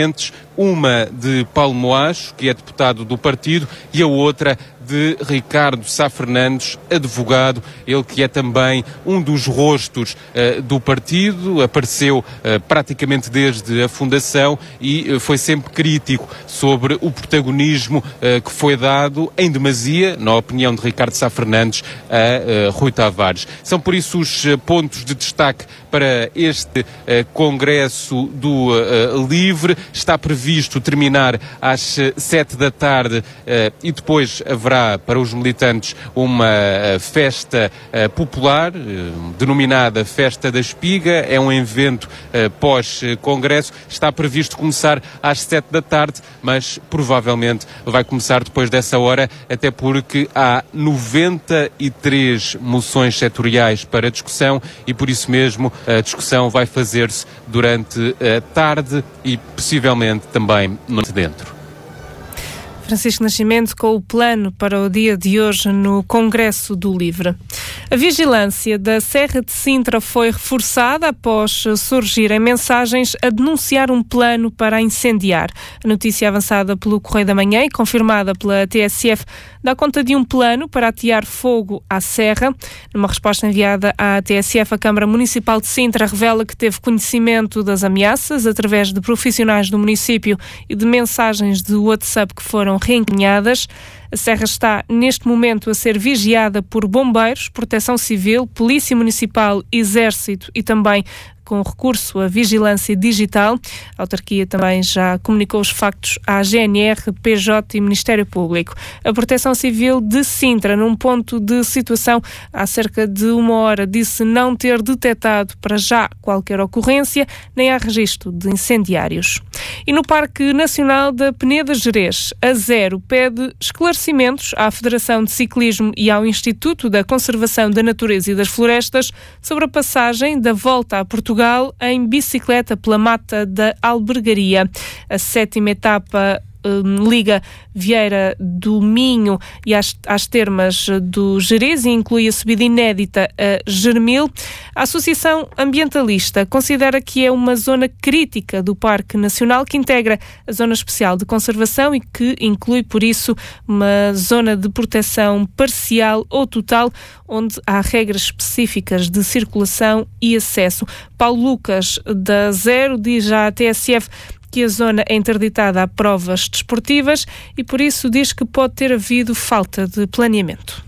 uma de Paulo Moacho, que é deputado do partido, e a outra de Ricardo Sá Fernandes, advogado, ele que é também um dos rostos do partido, apareceu praticamente desde a fundação e foi sempre crítico sobre o protagonismo que foi dado em demasia, na opinião de Ricardo Sá Fernandes, a Rui Tavares. São por isso os pontos de destaque para este Congresso do Livre. Está previsto terminar às 7 da tarde e depois haverá para os militantes uma festa popular, denominada Festa da Espiga. É um evento pós-congresso. Está previsto começar às 7 da tarde, mas provavelmente vai começar depois dessa hora, até porque há 93 moções setoriais para discussão e por isso mesmo a discussão vai fazer-se durante a tarde e possivelmente também noite dentro. Francisco Nascimento com o plano para o dia de hoje no Congresso do Livre. A vigilância da Serra de Sintra foi reforçada após surgirem mensagens a denunciar um plano para incendiar. A notícia avançada pelo Correio da Manhã e confirmada pela TSF dá conta de um plano para atear fogo à serra. Numa resposta enviada à TSF, a Câmara Municipal de Sintra revela que teve conhecimento das ameaças através de profissionais do município e de mensagens de WhatsApp que foram reencaminhadas. A serra está, neste momento, a ser vigiada por bombeiros, proteção civil, polícia municipal, exército e também com recurso à vigilância digital. A autarquia também já comunicou os factos à GNR, PJ e Ministério Público. A Proteção Civil de Sintra, num ponto de situação há cerca de uma hora, disse não ter detectado para já qualquer ocorrência, nem há registro de incendiários. E no Parque Nacional da Peneda Gerês, a Zero pede esclarecimentos à Federação de Ciclismo e ao Instituto da Conservação da Natureza e das Florestas sobre a passagem da Volta a Portugal em bicicleta pela Mata da Albergaria. A 7ª etapa liga Vieira do Minho e às termas do Gerês e inclui a subida inédita a Germil. A Associação Ambientalista considera que é uma zona crítica do Parque Nacional que integra a Zona Especial de Conservação e que inclui, por isso, uma zona de proteção parcial ou total, onde há regras específicas de circulação e acesso. Paulo Lucas, da Zero, diz à TSF que a zona é interditada a provas desportivas e, por isso, diz que pode ter havido falta de planeamento.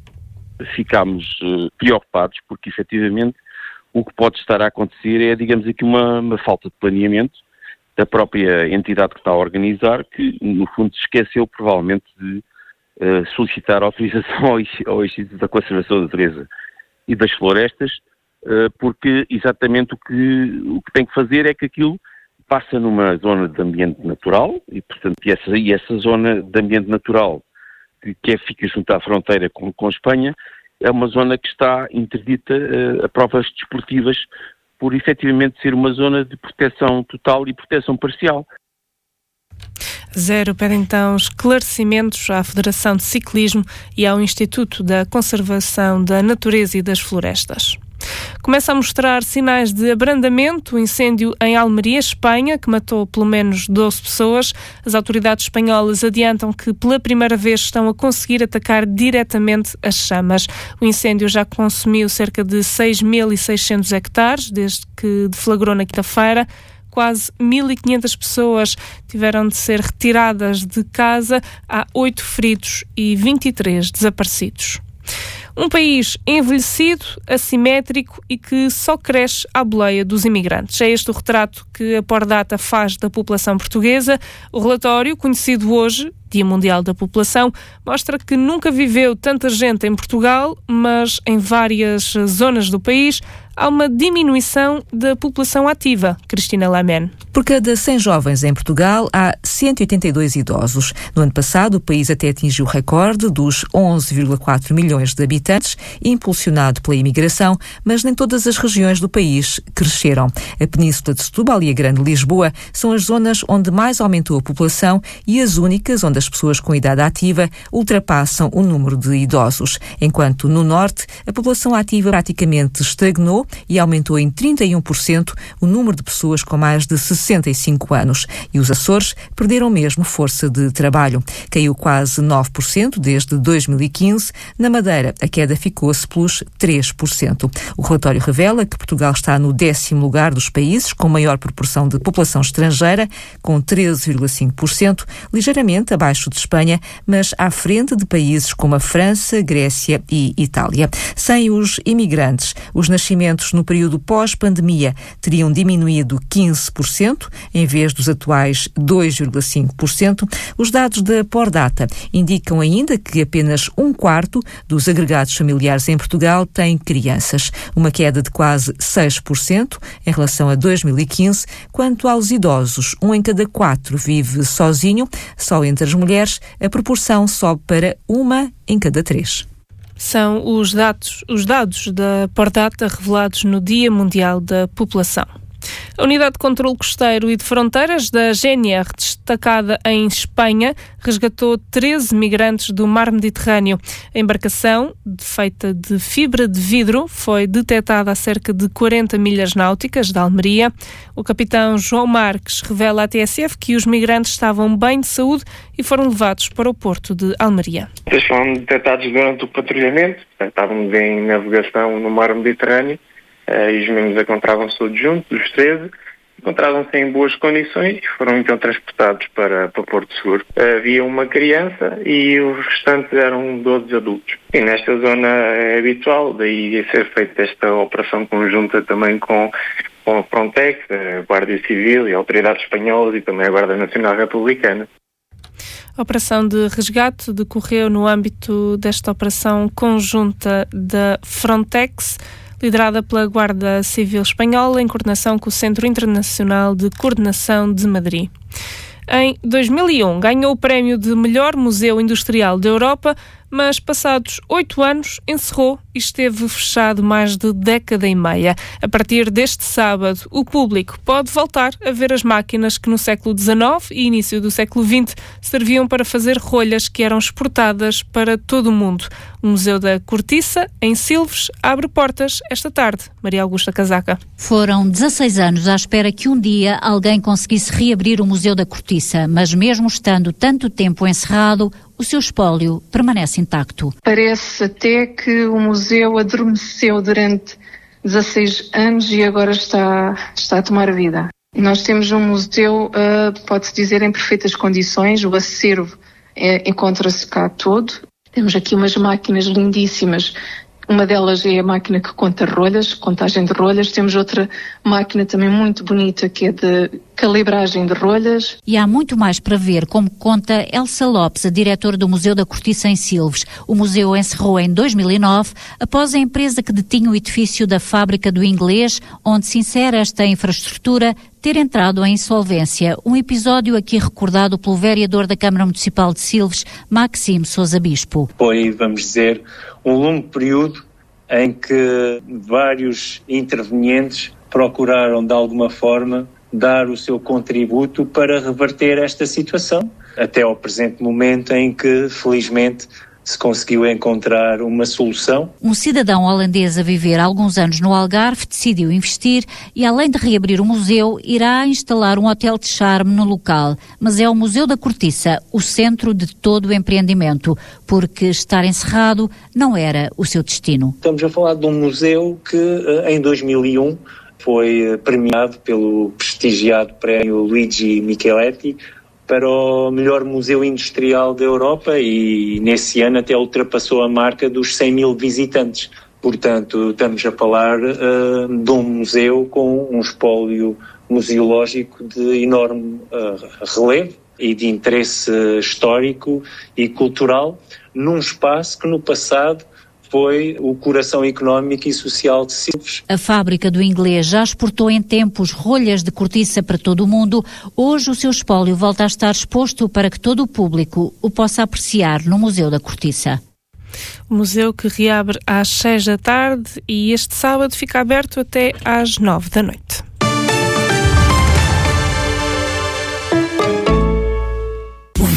Ficámos preocupados porque, efetivamente, o que pode estar a acontecer é, digamos aqui, uma falta de planeamento da própria entidade que está a organizar, que, no fundo, se esqueceu, provavelmente, de solicitar autorização ao Instituto da Conservação da Natureza e das Florestas, porque, exatamente, o que tem que fazer é que aquilo passa numa zona de ambiente natural e, portanto, essa zona de ambiente natural que fica junto à fronteira com Espanha é uma zona que está interdita a provas desportivas por efetivamente ser uma zona de proteção total e proteção parcial. Zero pede então esclarecimentos à Federação de Ciclismo e ao Instituto da Conservação da Natureza e das Florestas. Começa a mostrar sinais de abrandamento o incêndio em Almeria, Espanha, que matou pelo menos 12 pessoas. As autoridades espanholas adiantam que pela primeira vez estão a conseguir atacar diretamente as chamas. O incêndio já consumiu cerca de 6.600 hectares desde que deflagrou na quinta-feira. Quase 1.500 pessoas tiveram de ser retiradas de casa. Há 8 feridos e 23 desaparecidos. Um país envelhecido, assimétrico e que só cresce à boleia dos imigrantes. É este o retrato que a Pordata faz da população portuguesa. O relatório, conhecido hoje, Dia Mundial da População, mostra que nunca viveu tanta gente em Portugal, mas em várias zonas do país há uma diminuição da população ativa. Cristina Lamen. Por cada 100 jovens em Portugal, há 182 idosos. No ano passado, o país até atingiu o recorde dos 11,4 milhões de habitantes, impulsionado pela imigração, mas nem todas as regiões do país cresceram. A Península de Setúbal e a Grande Lisboa são as zonas onde mais aumentou a população e as únicas onde das pessoas com idade ativa ultrapassam o número de idosos, enquanto no Norte a população ativa praticamente estagnou e aumentou em 31% o número de pessoas com mais de 65 anos. E os Açores perderam mesmo força de trabalho. Caiu quase 9% desde 2015. Na Madeira, a queda ficou-se pelos 3%. O relatório revela que Portugal está no 10º lugar dos países com maior proporção de população estrangeira, com 13,5%, ligeiramente abaixo de Espanha, mas à frente de países como a França, Grécia e Itália. Sem os imigrantes, os nascimentos no período pós-pandemia teriam diminuído 15%, em vez dos atuais 2,5%. Os dados da Pordata indicam ainda que apenas 1/4 dos agregados familiares em Portugal têm crianças, uma queda de quase 6% em relação a 2015. Quanto aos idosos, 1 em cada 4 vive sozinho. Só entre as mulheres, a proporção sobe para 1 em cada 3. São os dados da Pordata revelados no Dia Mundial da População. A Unidade de Controlo Costeiro e de Fronteiras da GNR, destacada em Espanha, resgatou 13 migrantes do mar Mediterrâneo. A embarcação, feita de fibra de vidro, foi detectada a cerca de 40 milhas náuticas de Almeria. O capitão João Marques revela à TSF que os migrantes estavam bem de saúde e foram levados para o porto de Almeria. Eles foram detectados durante o patrulhamento, estávamos em navegação no mar Mediterrâneo. E os membros encontravam-se todos juntos, os 13, encontravam-se em boas condições e foram então transportados para Porto Seguro. Havia uma criança e os restantes eram 12 adultos. E nesta zona é habitual, daí ser feita esta operação conjunta também com a Frontex, a Guarda Civil e a Autoridade Espanhola e também a Guarda Nacional Republicana. A operação de resgate decorreu no âmbito desta operação conjunta da Frontex, liderada pela Guarda Civil Espanhola, em coordenação com o Centro Internacional de Coordenação de Madrid. Em 2001, ganhou o prémio de melhor museu industrial da Europa, mas passados 8 anos encerrou e esteve fechado mais de década e meia. A partir deste sábado, o público pode voltar a ver as máquinas que no século XIX e início do século XX serviam para fazer rolhas que eram exportadas para todo o mundo. O Museu da Cortiça, em Silves, abre portas esta tarde. Maria Augusta Casaca. Foram 16 anos à espera que um dia alguém conseguisse reabrir o Museu da Cortiça, mas mesmo estando tanto tempo encerrado, o seu espólio permanece intacto. Parece até que o museu adormeceu durante 16 anos e agora está a tomar vida. Nós temos um museu, pode-se dizer, em perfeitas condições. O acervo encontra-se cá todo. Temos aqui umas máquinas lindíssimas. Uma delas é a máquina que conta rolhas, contagem de rolhas. Temos outra máquina também muito bonita que é de calibragem de rolhas. E há muito mais para ver, como conta Elsa Lopes, a diretora do Museu da Cortiça em Silves. O museu encerrou em 2009, após a empresa que detinha o edifício da fábrica do Inglês, onde se insere esta infraestrutura, ter entrado em insolvência. Um episódio aqui recordado pelo vereador da Câmara Municipal de Silves, Maxime Sousa Bispo. Foi, vamos dizer, um longo período em que vários intervenientes procuraram, de alguma forma, dar o seu contributo para reverter esta situação, até ao presente momento em que, felizmente, se conseguiu encontrar uma solução. Um cidadão holandês a viver há alguns anos no Algarve decidiu investir e, além de reabrir o museu, irá instalar um hotel de charme no local. Mas é o Museu da Cortiça o centro de todo o empreendimento, porque estar encerrado não era o seu destino. Estamos a falar de um museu que, em 2001, foi premiado pelo prestigiado prémio Luigi Micheletti para o melhor museu industrial da Europa e nesse ano até ultrapassou a marca dos 100 mil visitantes. Portanto, estamos a falar de um museu com um espólio museológico de enorme relevo e de interesse histórico e cultural, num espaço que no passado foi o coração económico e social de Silves. A fábrica do Inglês já exportou em tempos rolhas de cortiça para todo o mundo. Hoje o seu espólio volta a estar exposto para que todo o público o possa apreciar no Museu da Cortiça. O museu que reabre às 6 da tarde e este sábado fica aberto até às 9 da noite.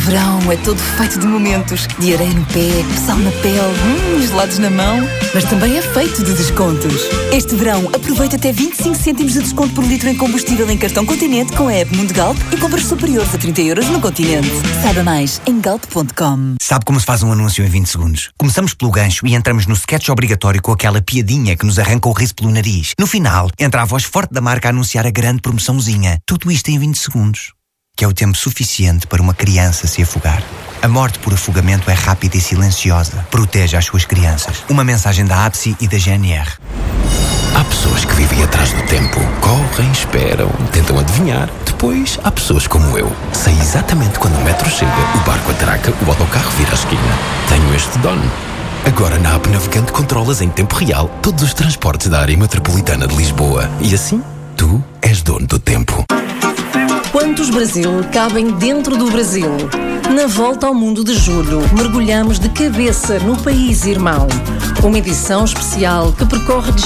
verão é todo feito de momentos. De areia no pé, sal na pele, gelados na mão. Mas também é feito de descontos. Este verão, aproveita até 25 cêntimos de desconto por litro em combustível em cartão Continente com a app Mundo Galp e compras superiores a 30 € no Continente. Saiba mais em galp.com. Sabe como se faz um anúncio em 20 segundos? Começamos pelo gancho e entramos no sketch obrigatório com aquela piadinha que nos arranca o riso pelo nariz. No final, entra a voz forte da marca a anunciar a grande promoçãozinha. Tudo isto em 20 segundos. Que é o tempo suficiente para uma criança se afogar. A morte por afogamento é rápida e silenciosa. Proteja as suas crianças. Uma mensagem da APSI e da GNR. Há pessoas que vivem atrás do tempo. Correm, esperam, tentam adivinhar. Depois, há pessoas como eu. Sei exatamente quando o metro chega, o barco atraca, o autocarro vira a esquina. Tenho este dono. Agora na app Navegante controlas em tempo real todos os transportes da área metropolitana de Lisboa. E assim, tu és dono do tempo. Quantos Brasil cabem dentro do Brasil? Na volta ao mundo de julho, mergulhamos de cabeça no país irmão. Uma edição especial que percorre